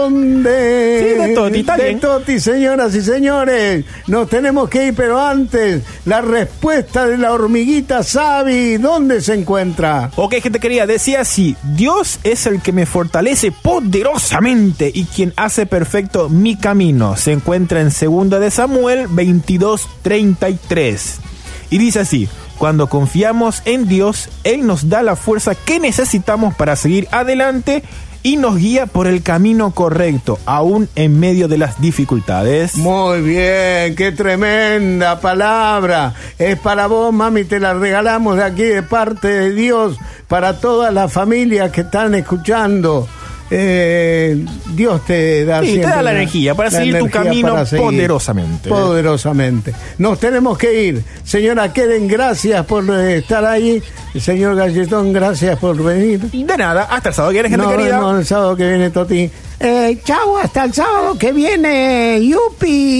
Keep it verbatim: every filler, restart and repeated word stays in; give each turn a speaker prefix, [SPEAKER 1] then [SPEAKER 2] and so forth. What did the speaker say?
[SPEAKER 1] De,
[SPEAKER 2] sí, de Toti, está
[SPEAKER 1] de
[SPEAKER 2] bien.
[SPEAKER 1] Toti, señoras y señores, nos tenemos que ir, pero antes, la respuesta de la hormiguita Sabi, ¿dónde se encuentra?
[SPEAKER 2] Ok, gente querida, decía así: Dios es el que me fortalece poderosamente y quien hace perfecto mi camino. Se encuentra en segunda de Samuel veintidós treinta y tres. Y dice así: cuando confiamos en Dios, Él nos da la fuerza que necesitamos para seguir adelante y nos guía por el camino correcto, aún en medio de las dificultades.
[SPEAKER 1] Muy bien, qué tremenda palabra. Es para vos, mami, te la regalamos de aquí de parte de Dios, para todas las familias que están escuchando. Eh, Dios te da,
[SPEAKER 2] sí, te da la energía para
[SPEAKER 1] la
[SPEAKER 2] seguir
[SPEAKER 1] energía
[SPEAKER 2] tu camino
[SPEAKER 1] para seguir
[SPEAKER 2] poderosamente.
[SPEAKER 1] Poderosamente. Nos tenemos que ir. Señora Keren, gracias por estar ahí. Señor Galletón, gracias por venir.
[SPEAKER 2] De nada, hasta el sábado que viene, gente
[SPEAKER 1] Nos
[SPEAKER 2] querida.
[SPEAKER 1] vemos el sábado que viene, Toti. Eh, chau, hasta el sábado que viene. Yupi.